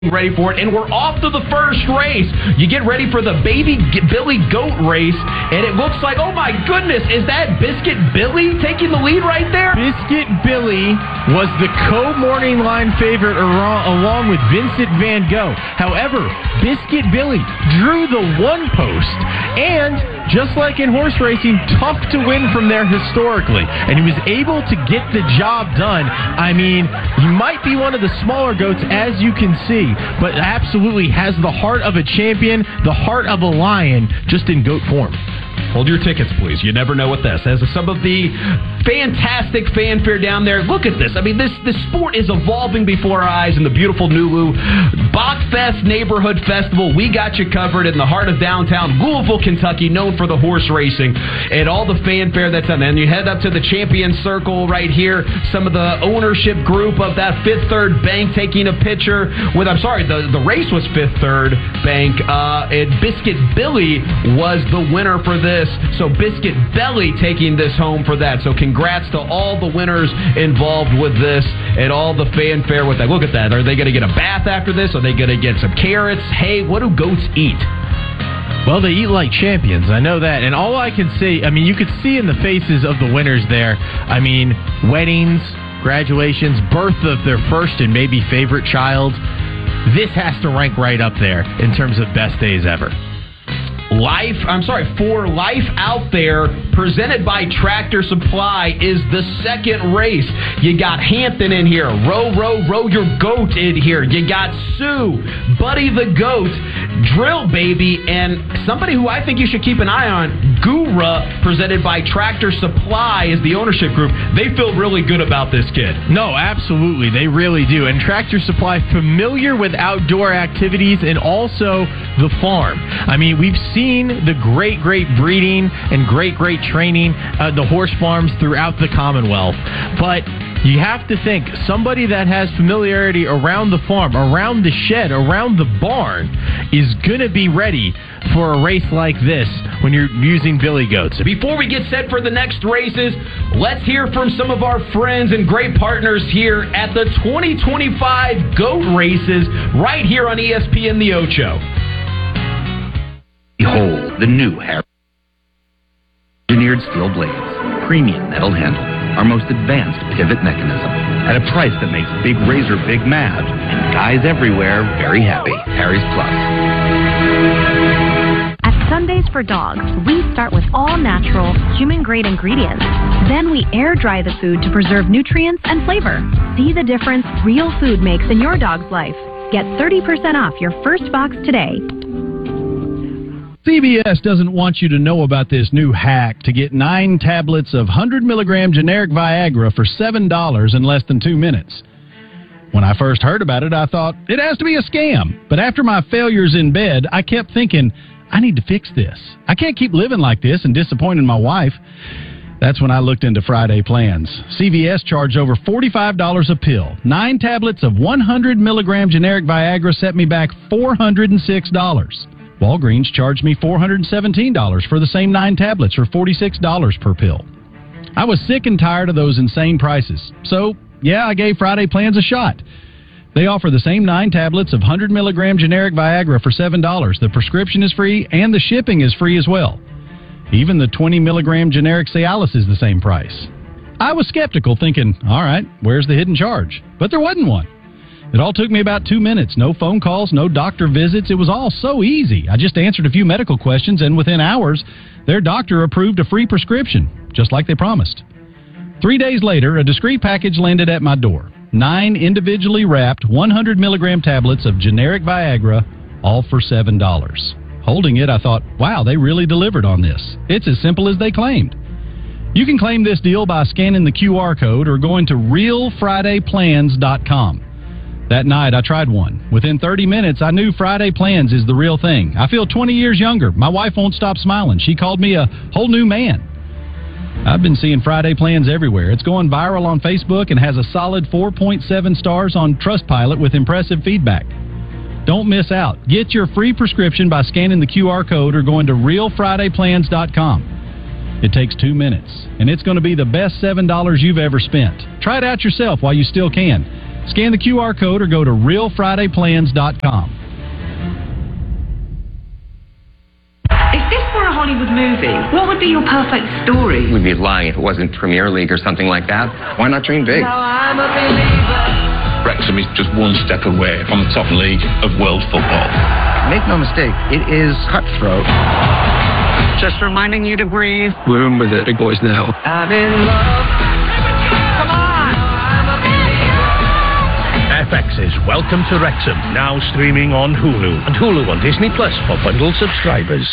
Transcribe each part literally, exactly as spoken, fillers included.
ready for it, and we're off to the first race. You get ready for the Baby Billy Goat race, and it looks like, oh my goodness, is that Biscuit Billy taking the lead right there? Biscuit Billy was the co-morning line favorite along with Vincent Van Gogh. However, Biscuit Billy drew the one post, and just like in horse racing, tough to win from there historically, and he was able to get the job done. I mean, he might be one of the smaller goats, as you can see, but absolutely has the heart of a champion, the heart of a lion, just in goat form. Hold your tickets, please. You never know with this. As some of the fantastic fanfare down there, look at this. I mean, this, this sport is evolving before our eyes in the beautiful Nulu Bachfest Neighborhood Festival. We got you covered in the heart of downtown Louisville, Kentucky, known for the horse racing and all the fanfare that's on there. And you head up to the Champion Circle right here. Some of the ownership group of that Fifth Third Bank taking a picture with, I'm sorry, the, the race was Fifth Third Bank, uh, and Biscuit Billy was the winner for this. So Biscuit Belly taking this home for that. So congrats to all the winners involved with this and all the fanfare with that. Look at that. Are they going to get a bath after this? Are they going to get some carrots? Hey, what do goats eat? Well, they eat like champions. I know that. And all I can say, I mean, you could see in the faces of the winners there, I mean, weddings, graduations, birth of their first and maybe favorite child. This has to rank right up there in terms of best days ever. Life, I'm sorry, for Life Out There, presented by Tractor Supply, is the second race. You got Hampton in here, row, row, row your goat in here. You got Sue, Buddy the Goat, Drill Baby, and somebody who I think you should keep an eye on, Gura, presented by Tractor Supply, is the ownership group. They feel really good about this kid. No, absolutely, they really do. And Tractor Supply, familiar with outdoor activities and also the farm. I mean, we've seen the great, great breeding and great, great training at the horse farms throughout the Commonwealth. But you have to think, somebody that has familiarity around the farm, around the shed, around the barn, is going to be ready for a race like this when you're using billy goats. Before we get set for the next races, let's hear from some of our friends and great partners here at the twenty twenty-five Goat Races right here on E S P N The Ocho. Behold the new Harris engineered steel blades, premium metal handle, our most advanced pivot mechanism, at a price that makes Big Razor big mad and guys everywhere very happy. Harry's Plus. At Sundays for Dogs, we start with all natural, human-grade ingredients. Then we air-dry the food to preserve nutrients and flavor. See the difference real food makes in your dog's life. Get thirty percent off your first box today. C V S doesn't want you to know about this new hack to get nine tablets of one hundred milligram generic Viagra for seven dollars in less than two minutes. When I first heard about it, I thought, it has to be a scam. But after my failures in bed, I kept thinking, I need to fix this. I can't keep living like this and disappointing my wife. That's when I looked into Friday plans. C V S charged over forty-five dollars a pill. Nine tablets of one hundred milligram generic Viagra set me back four hundred six dollars. Walgreens charged me four hundred seventeen dollars for the same nine tablets for forty-six dollars per pill. I was sick and tired of those insane prices. So, yeah, I gave Friday Plans a shot. They offer the same nine tablets of one hundred milligram generic Viagra for seven dollars. The prescription is free and the shipping is free as well. Even the twenty milligram generic Cialis is the same price. I was skeptical, thinking, all right, where's the hidden charge? But there wasn't one. It all took me about two minutes. No phone calls, no doctor visits. It was all so easy. I just answered a few medical questions, and within hours, their doctor approved a free prescription, just like they promised. Three days later, a discreet package landed at my door. Nine individually wrapped one hundred milligram tablets of generic Viagra, all for seven dollars. Holding it, I thought, wow, they really delivered on this. It's as simple as they claimed. You can claim this deal by scanning the Q R code or going to real friday plans dot com. That night, I tried one. Within thirty minutes, I knew Friday Plans is the real thing. I feel twenty years younger. My wife won't stop smiling. She called me a whole new man. I've been seeing Friday Plans everywhere. It's going viral on Facebook and has a solid four point seven stars on Trustpilot with impressive feedback. Don't miss out. Get your free prescription by scanning the Q R code or going to real friday plans dot com. It takes two minutes, and it's going to be the best seven dollars you've ever spent. Try it out yourself while you still can. Scan the Q R code or go to real friday plans dot com. If this were a Hollywood movie, what would be your perfect story? We'd be lying if it wasn't Premier League or something like that. Why not dream big? Now I'm a believer. Wrexham is just one step away from the top league of world football. Make no mistake, it is cutthroat. Just reminding you to breathe. We're in with it, big boys now. I'm in love. Come on! F X's Welcome to Wrexham, now streaming on Hulu and Hulu on Disney Plus for bundle subscribers.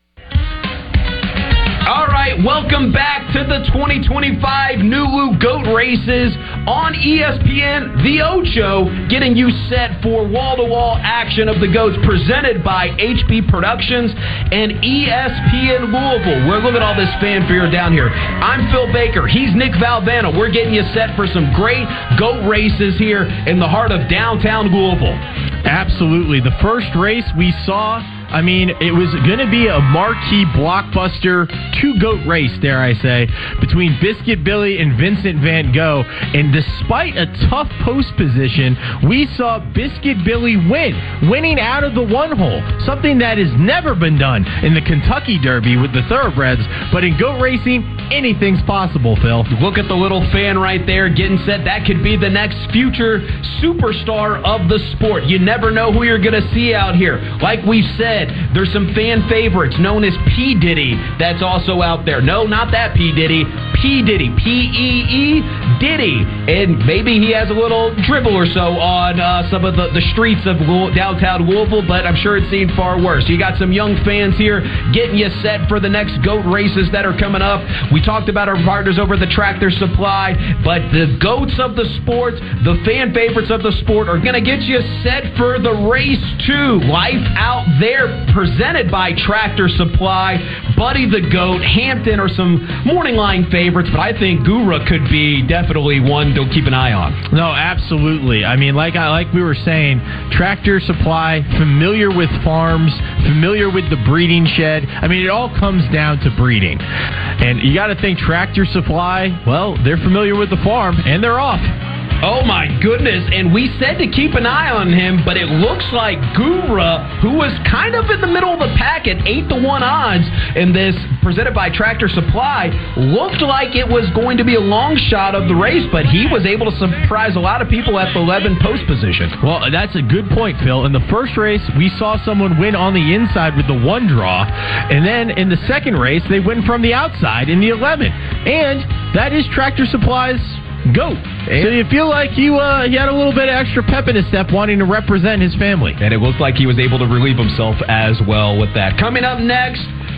All right, welcome back to the twenty twenty-five Nulu Goat Races on E S P N. The Ocho getting you set for wall-to-wall action of the Goats presented by H B Productions and E S P N Louisville. We're looking at all this fanfare down here. I'm Phil Baker. He's Nick Valvano. We're getting you set for some great goat races here in the heart of downtown Louisville. Absolutely. The first race we saw, I mean, it was going to be a marquee blockbuster two-goat race, dare I say, between Biscuit Billy and Vincent Van Gogh. And despite a tough post position, we saw Biscuit Billy win, winning out of the one hole, something that has never been done in the Kentucky Derby with the thoroughbreds. But in goat racing, anything's possible, Phil. Look at the little fan right there getting set. That could be the next future superstar of the sport. You never know who you're going to see out here. Like we said, there's some fan favorites known as P. Diddy that's also out there. No, not that P. Diddy. P. Diddy. P E E Diddy. And maybe he has a little dribble or so on uh, some of the, the streets of downtown Louisville, but I'm sure it's seen far worse. You got some young fans here getting you set for the next goat races that are coming up. We talked about our partners over the Tractor Supply, but the goats of the sport, the fan favorites of the sport, are going to get you set for the race two. Life Out There, presented by Tractor Supply. Buddy the Goat, Hampton are some morning line favorites, but I think Gura could be definitely one to keep an eye on. No, absolutely. I mean, like I like we were saying, Tractor Supply, familiar with farms, familiar with the breeding shed. I mean, it all comes down to breeding. And you got to think Tractor Supply, well, they're familiar with the farm, and they're off. Oh, my goodness. And we said to keep an eye on him, but it looks like Gura, who was kind of in the middle of the pack at eight to one odds in this presented by Tractor Supply, looked like it was going to be a long shot of the race, but he was able to surprise a lot of people at the eleven post position. Well, that's a good point, Phil. In the first race, we saw someone win on the inside with the one draw, and then in the second race, they win from the outside in the eleven. And that is Tractor Supply's goat. So you feel like you uh, he had a little bit of extra pep in his step wanting to represent his family. And it looked like he was able to relieve himself as well with that. Coming up next,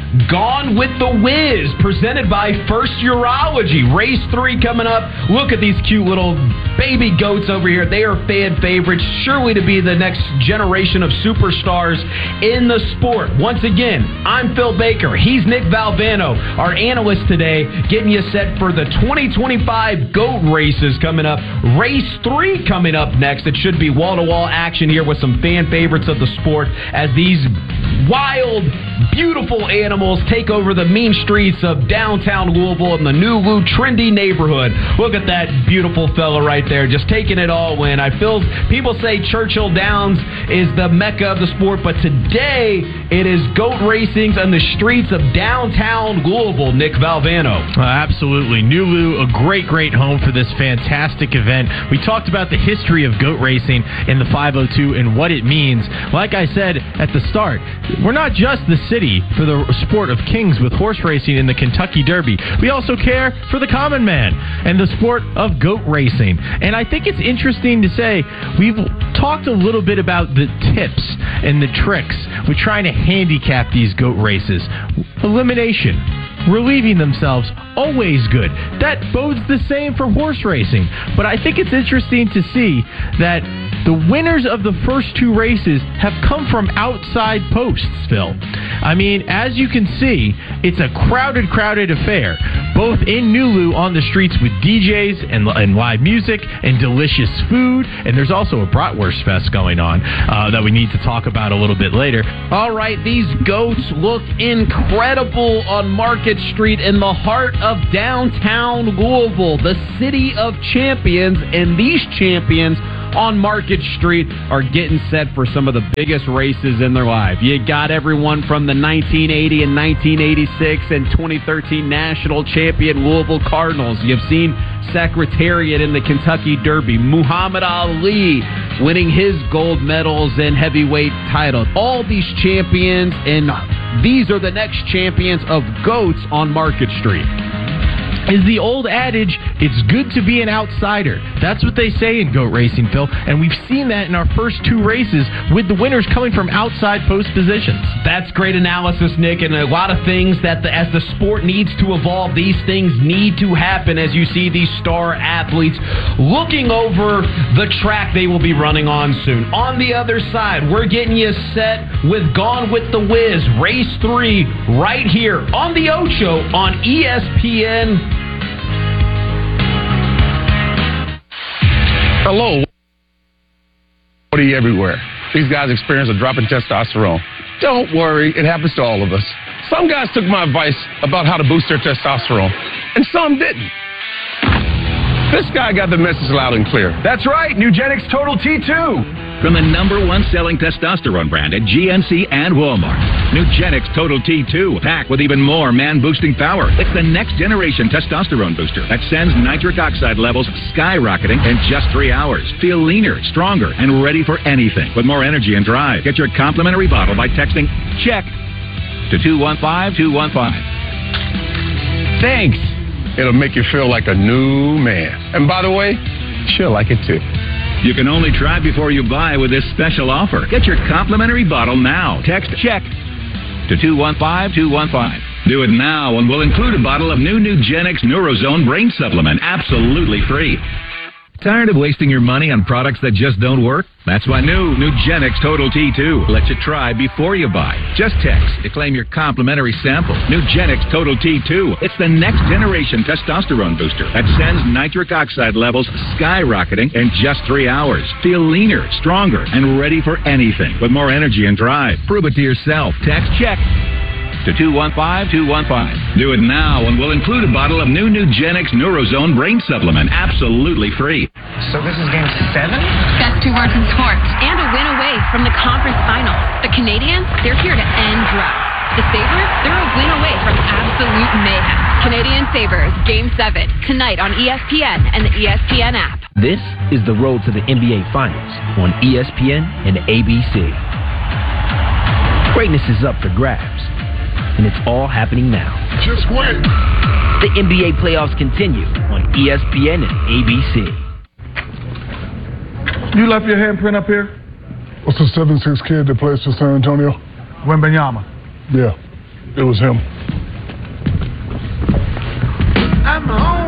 Gone with the Wiz, presented by First Urology. Race three coming up. Look at these cute little baby goats over here. They are fan favorites, surely to be the next generation of superstars in the sport. Once again, I'm Phil Baker. He's Nick Valvano, our analyst today, getting you set for the twenty twenty-five goat races coming up. Race three coming up next. It should be wall-to-wall action here with some fan favorites of the sport as these wild, beautiful animals take over the mean streets of downtown Louisville and the new Lou trendy neighborhood. Look at that beautiful fella right there, just taking it all in. I feel people say Churchill Downs is the mecca of the sport, but today it is goat racings on the streets of downtown Louisville. Nick Valvano. Uh, absolutely. New Lou, a great, great home for this fantastic event. We talked about the history of goat racing in the five oh two and what it means. Like I said at the start, we're not just the city for the sport of kings with horse racing in the Kentucky Derby. We also care for the common man and the sport of goat racing. And I think it's interesting to say we've talked a little bit about the tips and the tricks with trying to handicap these goat races. Elimination, relieving themselves, always good. That bodes the same for horse racing. But I think it's interesting to see that the winners of the first two races have come from outside posts, Phil. I mean, as you can see, it's a crowded, crowded affair, both in Nulu on the streets with D Js and, and live music and delicious food. And there's also a Bratwurst Fest going on uh, that we need to talk about a little bit later. All right, these goats look incredible on Market Street in the heart of downtown Louisville, the city of champions, and these champions on Market Street are getting set for some of the biggest races in their life. You got everyone from the nineteen eighty and nineteen eighty-six and twenty thirteen national champion Louisville Cardinals. You've seen Secretariat in the Kentucky Derby. Muhammad Ali winning his gold medals and heavyweight titles. All these champions, and these are the next champions of GOATs on Market Street. Is the old adage, it's good to be an outsider. That's what they say in GOAT racing, Phil, and we've seen that in our first two races with the winners coming from outside post positions. That's great analysis, Nick, and a lot of things that the, as the sport needs to evolve, these things need to happen as you see these star athletes looking over the track they will be running on soon. On the other side, we're getting you set with Gone with the Wiz, race three, right here on the Ocho on E S P N. Hello. Everywhere. These guys experience a drop in testosterone. Don't worry, it happens to all of us. Some guys took my advice about how to boost their testosterone, and some didn't. This guy got the message loud and clear. That's right, Nugenix Total T two. From the number one selling testosterone brand at G N C and Walmart, Nugenix Total T two, packed with even more man-boosting power. It's the next generation testosterone booster that sends nitric oxide levels skyrocketing in just three hours. Feel leaner, stronger, and ready for anything with more energy and drive. Get your complimentary bottle by texting CHECK to two one five two one five. Thanks. It'll make you feel like a new man. And by the way, she'll like it too. You can only try before you buy with this special offer. Get your complimentary bottle now. Text CHECK to two one five two one five. Do it now and we'll include a bottle of new Nugenix Neurozone Brain Supplement absolutely free. Tired of wasting your money on products that just don't work? That's why new Nugenix Total T two lets you try before you buy. Just text to claim your complimentary sample. Nugenix Total T two. It's the next generation testosterone booster that sends nitric oxide levels skyrocketing in just three hours. Feel leaner, stronger, and ready for anything with more energy and drive. Prove it to yourself. Text CHECK to two one five two one five. Do it now and we'll include a bottle of new Nugenix Neurozone Brain Supplement absolutely free. So this is game seven? Best two words in sports. And a win away from the conference finals. The Canadians, they're here to end droughts. The Sabres, they're a win away from absolute mayhem. Canadian Sabres, game seven, tonight on E S P N and the E S P N app. This is the road to the N B A Finals on E S P N and A B C. Greatness is up for grabs, and it's all happening now. Just win. The N B A playoffs continue on E S P N and A B C. You left your handprint up here? What's the seven six kid that plays for San Antonio? Wembanyama. Yeah, it was him. I'm home.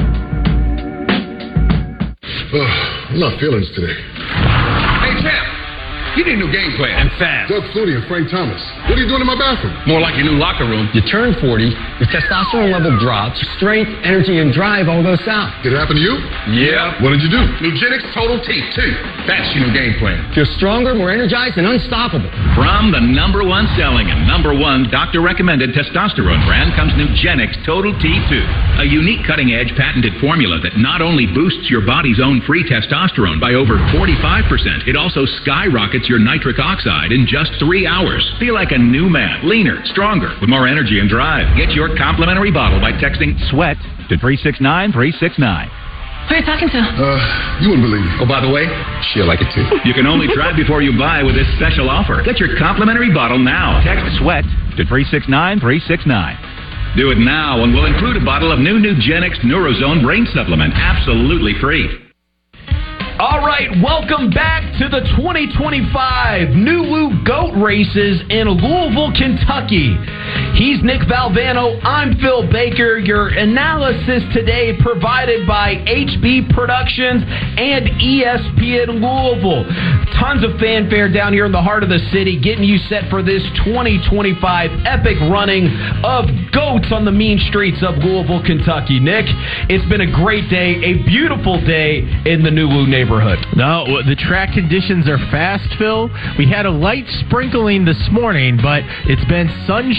I'm not feeling this today. Hey, champ. You need a new game plan. And fast. Doug Flutie and Frank Thomas. What are you doing in my bathroom? More like your new locker room. You turn forty, your testosterone level drops, strength, energy, and drive all go south. Did it happen to you? Yeah. What did you do? Nugenix Total T two. That's your new game plan. You're stronger, more energized, and unstoppable. From the number one selling and number one doctor-recommended testosterone brand comes Nugenix Total T two, a unique cutting-edge patented formula that not only boosts your body's own free testosterone by over forty-five percent, it also skyrockets your nitric oxide in just three hours. Feel like a new man, leaner, stronger, with more energy and drive. Get your complimentary bottle by texting SWEAT to three six nine three six nine. Who are you talking to? Uh, you wouldn't believe it. Oh, by the way, she'll like it too. You can only try before you buy with this special offer. Get your complimentary bottle now. Text SWEAT to three six nine three six nine. Do it now and we'll include a bottle of new Nugenix Neurozone Brain Supplement absolutely free. All right, welcome back to the twenty twenty-five Nulu Goat Races in Louisville, Kentucky. He's Nick Valvano. I'm Phil Baker. Your analysis today provided by H B Productions and E S P N Louisville. Tons of fanfare down here in the heart of the city, getting you set for this twenty twenty-five epic running of goats on the mean streets of Louisville, Kentucky. Nick, it's been a great day, a beautiful day in the Nulu neighborhood. No, the track conditions are fast, Phil. We had a light sprinkling this morning, but it's been sunshine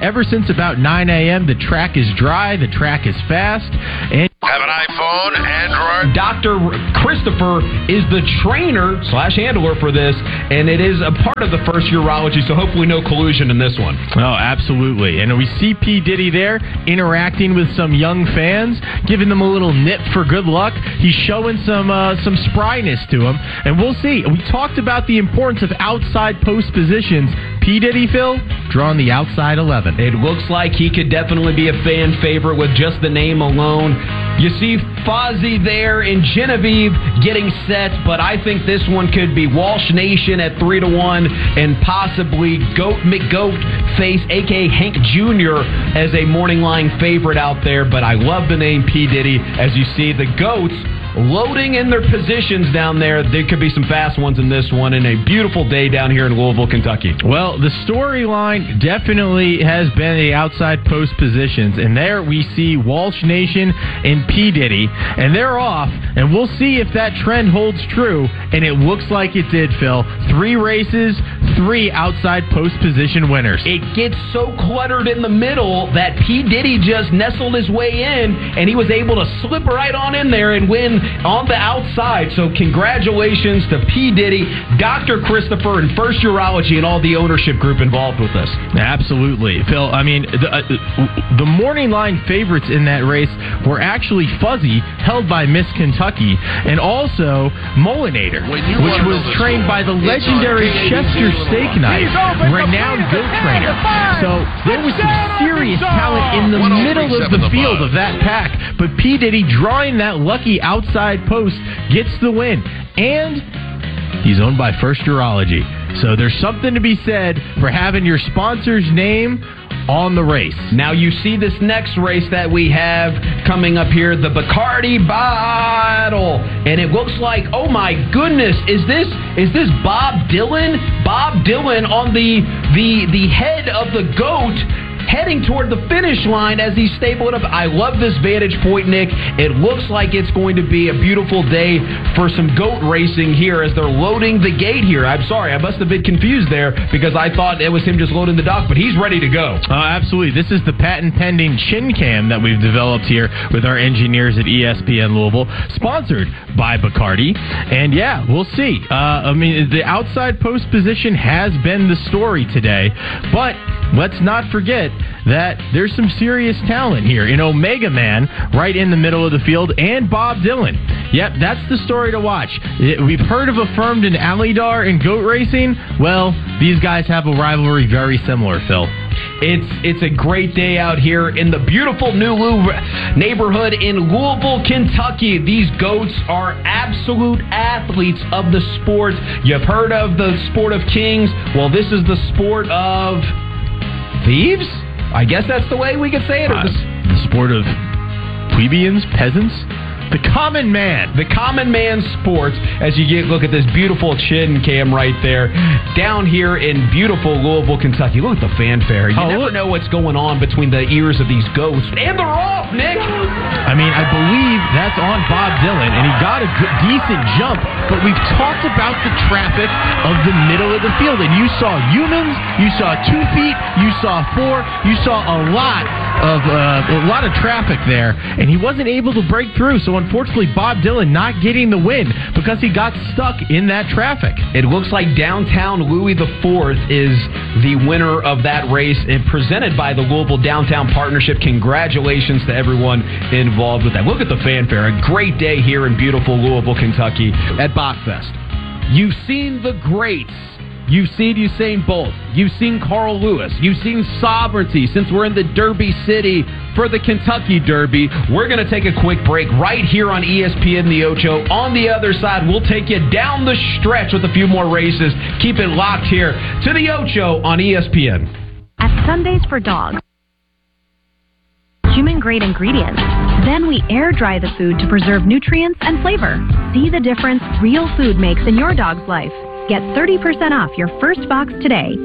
ever since about nine a.m., the track is dry, the track is fast, and have an iPhone, Android. Doctor Christopher is the trainer slash handler for this, and it is a part of the first urology, so hopefully no collusion in this one. Oh, absolutely. And we see P. Diddy there interacting with some young fans, giving them a little nip for good luck. He's showing some uh, some spryness to him, and we'll see. We talked about the importance of outside post positions. P. Diddy, Phil, drawing the outside eleven. It looks like he could definitely be a fan favorite with just the name alone. You see Fozzie there and Genevieve getting set, but I think this one could be Walsh Nation at three to one and possibly Goat McGoat Face, a k a. Hank Junior as a morning line favorite out there, but I love the name P. Diddy. As you see, the Goats loading in their positions down there. There could be some fast ones in this one, and a beautiful day down here in Louisville, Kentucky. Well, the storyline definitely has been the outside post positions, and there we see Walsh Nation and P. Diddy, and they're off, and we'll see if that trend holds true, and it looks like it did, Phil. Three races, three outside post position winners. It gets so cluttered in the middle that P. Diddy just nestled his way in, and he was able to slip right on in there and win on the outside. So congratulations to P. Diddy, Doctor Christopher, and First Urology, and all the ownership group involved with this. Absolutely, Phil. I mean, the, uh, the morning line favorites in that race were actually Fuzzy, held by Miss Kentucky, and also Mullinator, which was trained by the legendary Chester Steak Knife, renowned goat trainer. So there was some serious talent in the middle of the field of that pack, but P. Diddy drawing that lucky outside post gets the win, and he's owned by First Urology. So there's something to be said for having your sponsor's name on the race. Now you see this next race that we have coming up here, the Bacardi Battle, and it looks like, oh my goodness, is this is this Bob Dylan? Bob Dylan on the the the head of the goat, heading toward the finish line as he's stabled up. I love this vantage point, Nick. It looks like it's going to be a beautiful day for some goat racing here as they're loading the gate here. I'm sorry, I must have been confused there because I thought it was him just loading the dock, but he's ready to go. Uh, absolutely. This is the patent-pending chin cam that we've developed here with our engineers at E S P N Louisville, sponsored by Bacardi. And yeah, we'll see. Uh, I mean, the outside post position has been the story today, but let's not forget that there's some serious talent here in Omega Man right in the middle of the field and Bob Dylan. Yep, that's the story to watch. We've heard of Affirmed and Alidar in goat racing. Well, these guys have a rivalry very similar, Phil. It's it's a great day out here in the beautiful New Lou neighborhood in Louisville, Kentucky. These goats are absolute athletes of the sport. You've heard of the sport of kings. Well, this is the sport of thieves? I guess that's the way we could say it. Or uh, the sport of plebeians, peasants? The common man. The common man sports, as you get look at this beautiful chin cam right there, down here in beautiful Louisville, Kentucky. Look at the fanfare. You oh, never look. know what's going on between the ears of these goats. And they're off, Nick! I mean, I believe that's on Bob Dylan, and he got a good, decent jump, but we've talked about the traffic of the middle of the field, and you saw humans, you saw two feet, you saw four, you saw a lot of uh, a lot of traffic there, and he wasn't able to break through, so unfortunately, Bob Dylan not getting the win because he got stuck in that traffic. It looks like Downtown Louis the Fourth is the winner of that race, and presented by the Louisville Downtown Partnership. Congratulations to everyone involved with that. Look at the fanfare. A great day here in beautiful Louisville, Kentucky at Bachfest. You've seen the greats. You've seen Usain Bolt. You've seen Carl Lewis. You've seen Sovereignty. Since we're in the Derby City for the Kentucky Derby, we're going to take a quick break right here on E S P N The Ocho. On the other side, we'll take you down the stretch with a few more races. Keep it locked here to The Ocho on E S P N. At Sundays for Dogs, human-grade ingredients. Then we air-dry the food to preserve nutrients and flavor. See the difference real food makes in your dog's life. Get thirty percent off your first box today.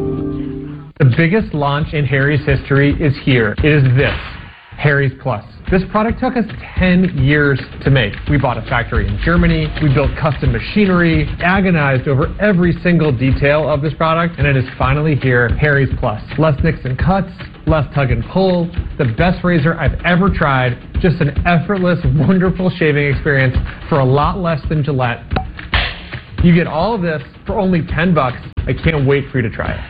The biggest launch in Harry's history is here. It is this, Harry's Plus. This product took us ten years to make. We bought a factory in Germany, we built custom machinery, agonized over every single detail of this product, and it is finally here, Harry's Plus. Less nicks and cuts, less tug and pull, the best razor I've ever tried, just an effortless, wonderful shaving experience for a lot less than Gillette. You get all of this for only ten bucks. I can't wait for you to try it.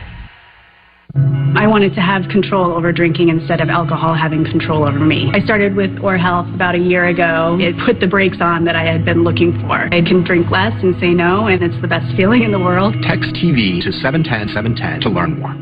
I wanted to have control over drinking instead of alcohol having control over me. I started with Or Health about a year ago. It put the brakes on that I had been looking for. I can drink less and say no, and it's the best feeling in the world. Text T V to seven ten seven ten to learn more.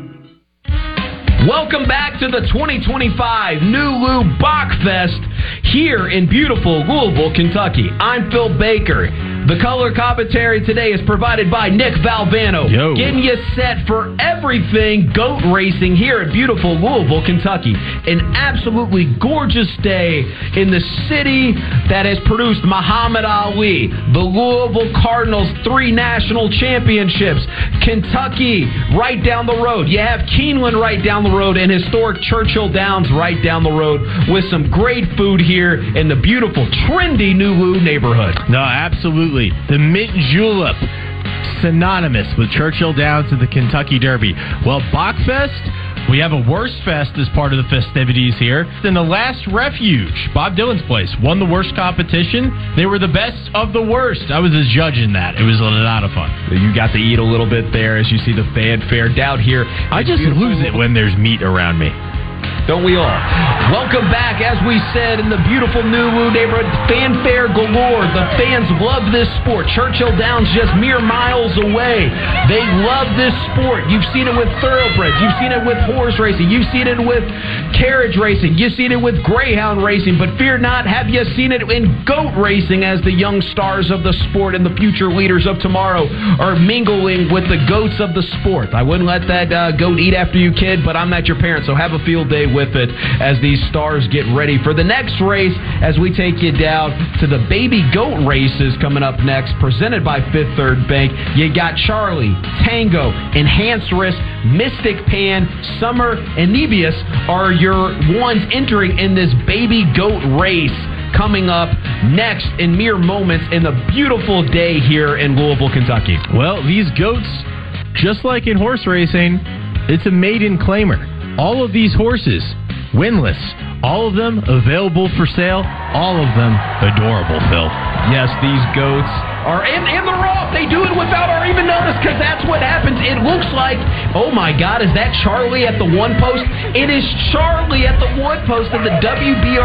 Welcome back to the twenty twenty-five Nulu Bachfest here in beautiful Louisville, Kentucky. I'm Phil Baker. The color commentary today is provided by Nick Valvano. Yo. Getting you set for everything goat racing here in beautiful Louisville, Kentucky. An absolutely gorgeous day in the city that has produced Muhammad Ali, the Louisville Cardinals, three national championships, Kentucky right down the road. You have Keeneland right down the road and historic Churchill Downs right down the road with some great food here in the beautiful, trendy Nulu neighborhood. No, absolutely. The mint julep, synonymous with Churchill Downs and the Kentucky Derby. Well, Bachfest, we have a worst fest as part of the festivities here. Then the Last Refuge, Bob Dylan's place, won the worst competition. They were the best of the worst. I was a judge in that. It was a lot of fun. You got to eat a little bit there as you see the fanfare down here. I just beautiful. lose it when there's meat around me. Don't we all? Welcome back, as we said, in the beautiful Nulu neighborhood. Fanfare galore. The fans love this sport. Churchill Downs just mere miles away. They love this sport. You've seen it with thoroughbreds. You've seen it with horse racing. You've seen it with carriage racing. You've seen it with greyhound racing. But fear not, have you seen it in goat racing as the young stars of the sport and the future leaders of tomorrow are mingling with the goats of the sport. I wouldn't let that uh, goat eat after you, kid, but I'm not your parent, so have a field day with it as these stars get ready for the next race as we take you down to the baby goat races coming up next, presented by Fifth Third Bank. You got Charlie, Tango, Enhanced Risk, Mystic Pan, Summer, and Nebius are your ones entering in this baby goat race coming up next in mere moments in the beautiful day here in Louisville, Kentucky. Well, these goats, just like in horse racing, it's a maiden claimer. All of these horses, winless, all of them available for sale, all of them adorable, Phil. Yes, these goats are, and, and they're off. They do it without our even notice because that's what happens. It looks like, oh my God, is that Charlie at the one post? It is Charlie at the one post of the W D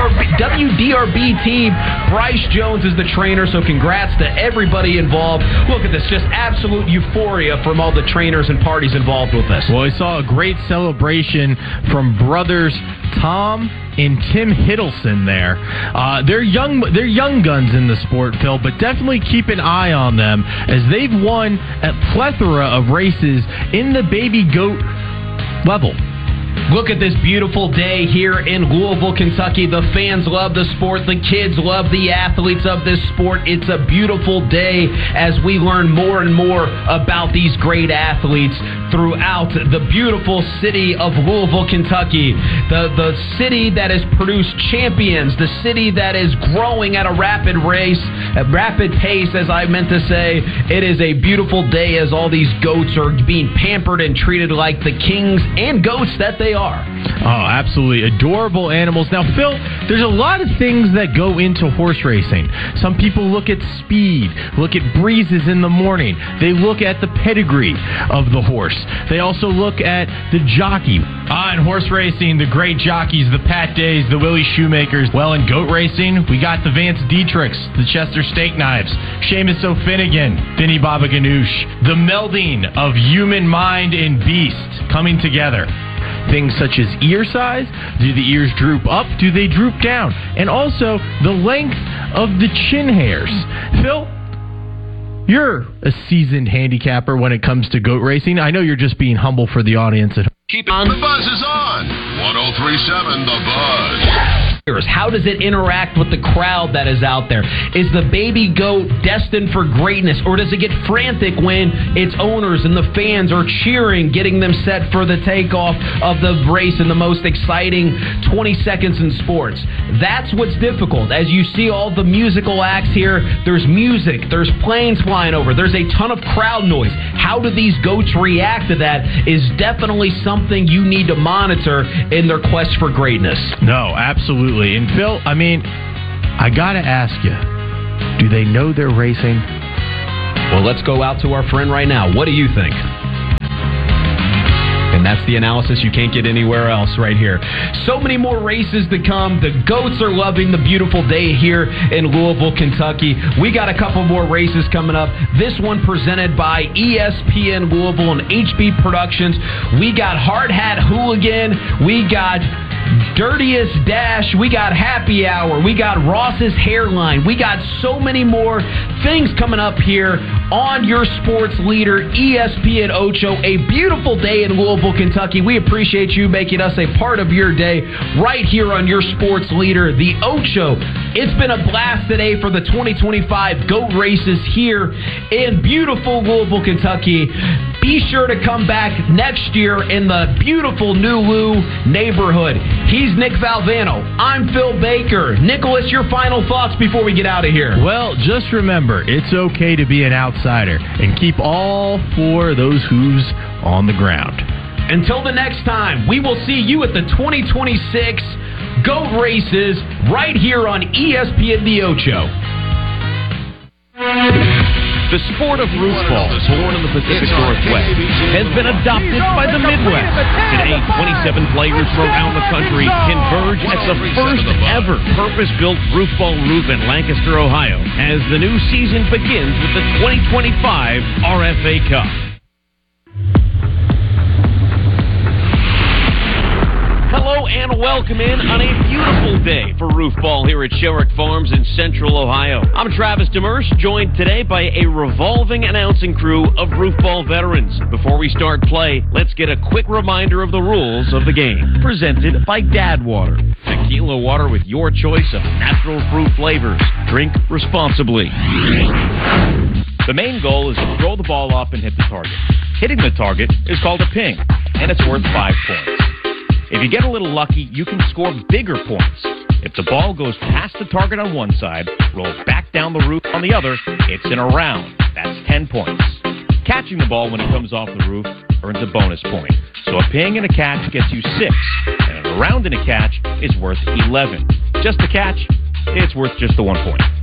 R B team. Bryce Jones is the trainer, so congrats to everybody involved. Look at this, just absolute euphoria from all the trainers and parties involved with this. Well, I saw a great celebration from brothers Tom and Tim Hiddleston there. Uh, they're young they're young guns in the sport, Phil, but definitely keep an eye on them as they've won a plethora of races in the baby goat level. Look at this beautiful day here in Louisville, Kentucky. The fans love the sport. The kids love the athletes of this sport. It's a beautiful day as we learn more and more about these great athletes throughout the beautiful city of Louisville, Kentucky. The, the city that has produced champions, the city that is growing at a rapid race, a rapid pace, as I meant to say. It is a beautiful day as all these goats are being pampered and treated like the kings and goats that they are. Oh, absolutely. Adorable animals. Now, Phil, there's a lot of things that go into horse racing. Some people look at speed, look at breezes in the morning. They look at the pedigree of the horse. They also look at the jockey. Ah, in horse racing, the great jockeys, the Pat Days, the Willie Shoemakers. Well, in goat racing, we got the Vance Dietrichs, the Chester Steak Knives, Seamus O'Finnigan, Vinny Baba Ganoush. The melding of human mind and beast coming together. Things such as ear size. Do the ears droop up? Do they droop down? And also the length of the chin hairs. Phil, you're a seasoned handicapper when it comes to goat racing. I know you're just being humble for the audience at home. Keep on. The Buzz is on. one oh three point seven The Buzz. How does it interact with the crowd that is out there? Is the baby goat destined for greatness, or does it get frantic when its owners and the fans are cheering, getting them set for the takeoff of the race in the most exciting twenty seconds in sports? That's what's difficult. As you see all the musical acts here, there's music, there's planes flying over, there's a ton of crowd noise. How do these goats react to that is definitely something you need to monitor in their quest for greatness. No, absolutely. And Phil, I mean, I got to ask you, do they know they're racing? Well, let's go out to our friend right now. What do you think? And that's the analysis you can't get anywhere else right here. So many more races to come. The goats are loving the beautiful day here in Louisville, Kentucky. We got a couple more races coming up. This one presented by E S P N Louisville and H B Productions. We got Hard Hat Hooligan. We got Dirtiest Dash. We got Happy Hour. We got Ross's Hairline. We got so many more things coming up here on your sports leader, E S P N Ocho. A beautiful day in Louisville, Kentucky. We appreciate you making us a part of your day right here on your sports leader, the Ocho. It's been a blast today for the twenty twenty-five GOAT races here in beautiful Louisville, Kentucky. Be sure to come back next year in the beautiful New Lou neighborhood. He's Nick Valvano. I'm Phil Baker. Nicholas, your final thoughts before we get out of here. Well, just remember, it's okay to be an outsider and keep all four of those hooves on the ground. Until the next time, we will see you at the twenty twenty-six GOAT races right here on E S P N The Ocho. The sport of roof ball, born in the Pacific Northwest, has been adopted by the Midwest. Today, twenty-seven players from around the country converge at the first ever purpose-built roof ball roof in Lancaster, Ohio, as the new season begins with the twenty twenty-five R F A Cup. Hello and welcome in on a beautiful day for roof ball here at Sherrick Farms in Central Ohio. I'm Travis Demers, joined today by a revolving announcing crew of roof ball veterans. Before we start play, let's get a quick reminder of the rules of the game. Presented by Dad Water. Tequila water with your choice of natural fruit flavors. Drink responsibly. The main goal is to throw the ball up and hit the target. Hitting the target is called a ping, and it's worth five points. If you get a little lucky, you can score bigger points. If the ball goes past the target on one side, rolls back down the roof on the other, it's in a round. That's ten points. Catching the ball when it comes off the roof earns a bonus point. So a ping and a catch gets you six, and a round and a catch is worth eleven. Just a catch, it's worth just the one point.